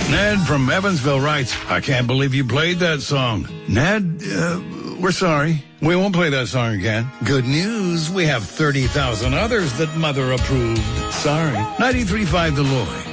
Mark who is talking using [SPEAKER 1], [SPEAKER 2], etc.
[SPEAKER 1] Ned from Evansville writes, I can't believe you played that song. Ned, we're sorry. We won't play that song again. Good news, we have 30,000 others that Mother approved. Sorry. 93.5 The Lloyd.